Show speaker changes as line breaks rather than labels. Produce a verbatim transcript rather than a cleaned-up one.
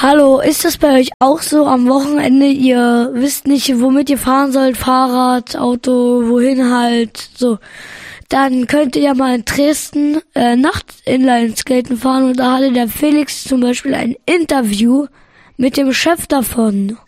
Hallo, ist das bei euch auch so am Wochenende? Ihr wisst nicht, womit ihr fahren sollt, Fahrrad, Auto, wohin halt, so. Dann könnt ihr ja mal in Dresden äh, Nacht-Inline-Skaten fahren und da hatte der Felix zum Beispiel ein Interview mit dem Chef davon.